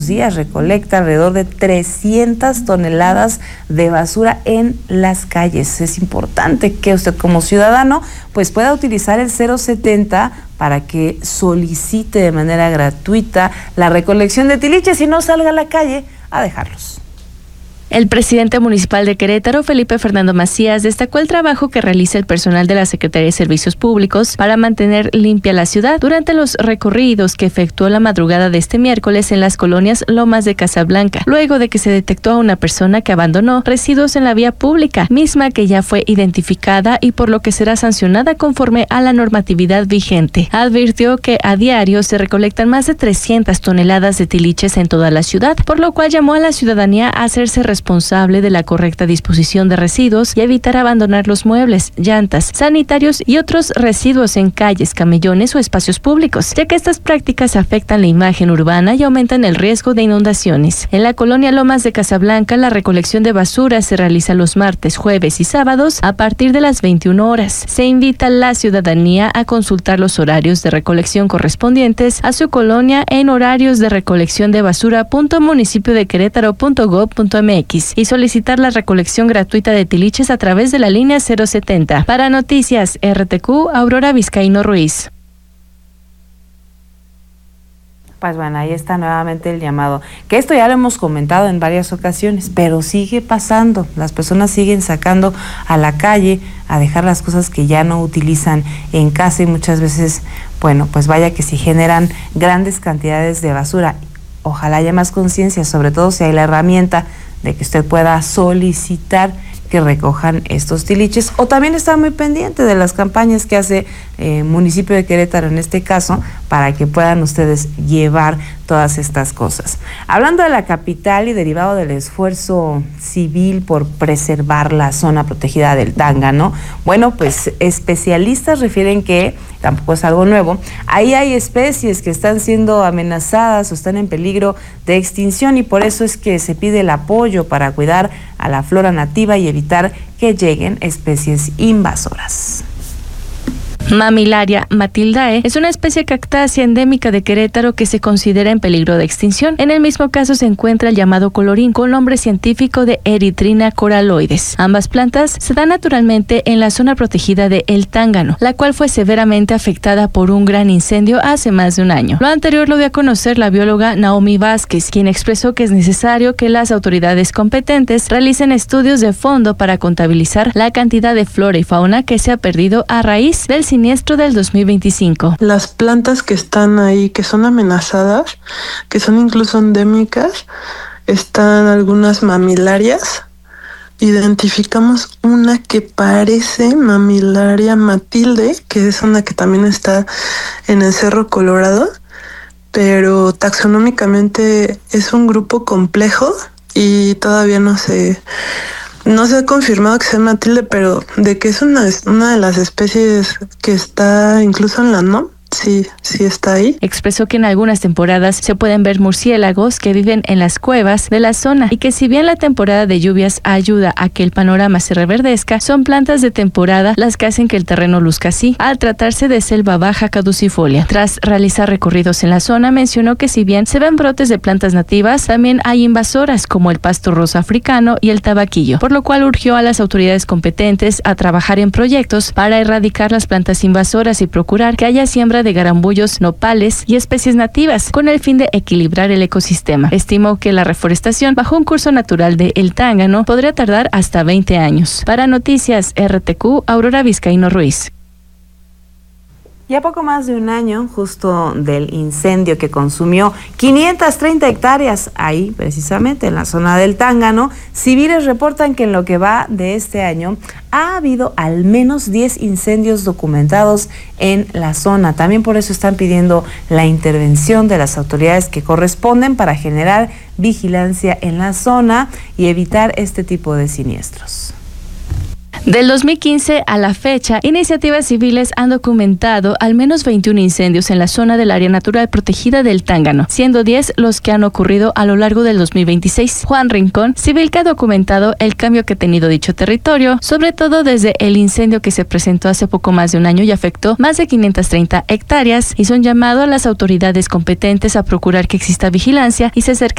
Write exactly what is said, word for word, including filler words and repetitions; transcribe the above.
días recolecta alrededor de trescientas toneladas de basura en las calles. Es importante que usted como ciudadano pues pueda utilizar el cero setenta para que solicite de manera gratuita la recolección de tiliches y no salga a la calle a dejarlos. El presidente municipal de Querétaro, Felipe Fernando Macías, destacó el trabajo que realiza el personal de la Secretaría de Servicios Públicos para mantener limpia la ciudad durante los recorridos que efectuó la madrugada de este miércoles en las colonias Lomas de Casablanca, luego de que se detectó a una persona que abandonó residuos en la vía pública, misma que ya fue identificada y por lo que será sancionada conforme a la normatividad vigente. Advirtió que a diario se recolectan más de trescientas toneladas de tiliches en toda la ciudad, por lo cual llamó a la ciudadanía a hacerse responsable responsable de la correcta disposición de residuos y evitar abandonar los muebles, llantas, sanitarios y otros residuos en calles, camellones o espacios públicos, ya que estas prácticas afectan la imagen urbana y aumentan el riesgo de inundaciones. En la colonia Lomas de Casablanca, la recolección de basura se realiza los martes, jueves y sábados a partir de las veintiuna horas. Se invita a la ciudadanía a consultar los horarios de recolección correspondientes a su colonia en horarios de recolección de basura punto municipio de querétaro punto gob punto mx y solicitar la recolección gratuita de tiliches a través de la línea cero setenta. Para Noticias R T Q, Aurora Vizcaíno Ruiz. Pues bueno, ahí está nuevamente el llamado, que esto ya lo hemos comentado en varias ocasiones, pero sigue pasando, las personas siguen sacando a la calle a dejar las cosas que ya no utilizan en casa y muchas veces, bueno, pues vaya que si generan grandes cantidades de basura. Ojalá haya más conciencia, sobre todo si hay la herramienta de que usted pueda solicitar que recojan estos tiliches, o también estar muy pendiente de las campañas que hace eh, municipio de Querétaro en este caso, para que puedan ustedes llevar todas estas cosas. Hablando de la capital y derivado del esfuerzo civil por preservar la zona protegida del Tángano, bueno, pues especialistas refieren que, tampoco es algo nuevo, ahí hay especies que están siendo amenazadas o están en peligro de extinción y por eso es que se pide el apoyo para cuidar a la flora nativa y evitar que lleguen especies invasoras. Mamilaria matildae es una especie cactácea endémica de Querétaro que se considera en peligro de extinción. En el mismo caso se encuentra el llamado colorín, con nombre científico de Erythrina coraloides. Ambas plantas se dan naturalmente en la zona protegida de El Tángano, la cual fue severamente afectada por un gran incendio hace más de un año. Lo anterior lo dio a conocer la bióloga Naomi Vázquez, quien expresó que es necesario que las autoridades competentes realicen estudios de fondo para contabilizar la cantidad de flora y fauna que se ha perdido a raíz del siniestro del dos mil veinticinco. Las plantas que están ahí, que son amenazadas, que son incluso endémicas, están algunas mamilarias. Identificamos una que parece Mamilaria matildae, que es una que también está en el Cerro Colorado, pero taxonómicamente es un grupo complejo y todavía no se... No se ha confirmado que sea matilde, pero de que es una, una de las especies que está incluso en la N O M, sí, sí está ahí. Expresó que en algunas temporadas se pueden ver murciélagos que viven en las cuevas de la zona y que si bien la temporada de lluvias ayuda a que el panorama se reverdezca, son plantas de temporada las que hacen que el terreno luzca así, al tratarse de selva baja caducifolia. Tras realizar recorridos en la zona, mencionó que si bien se ven brotes de plantas nativas, también hay invasoras como el pasto rosa africano y el tabaquillo, por lo cual urgió a las autoridades competentes a trabajar en proyectos para erradicar las plantas invasoras y procurar que haya siembra de garambullos, nopales y especies nativas, con el fin de equilibrar el ecosistema. Estimó que la reforestación bajo un curso natural de El Tángano podría tardar hasta veinte años. Para Noticias R T Q, Aurora Vizcaíno Ruiz. Ya poco más de un año justo del incendio que consumió quinientas treinta hectáreas ahí precisamente en la zona del Tángano, civiles reportan que en lo que va de este año ha habido al menos diez incendios documentados en la zona. También por eso están pidiendo la intervención de las autoridades que corresponden para generar vigilancia en la zona y evitar este tipo de siniestros. Del dos mil quince a la fecha, iniciativas civiles han documentado al menos veintiún incendios en la zona del área natural protegida del Tángano, siendo diez los que han ocurrido a lo largo del dos mil veintiséis. Juan Rincón, civil que ha documentado el cambio que ha tenido dicho territorio, sobre todo desde el incendio que se presentó hace poco más de un año y afectó más de quinientas treinta hectáreas, hizo un llamado a las autoridades competentes a procurar que exista vigilancia y se acerque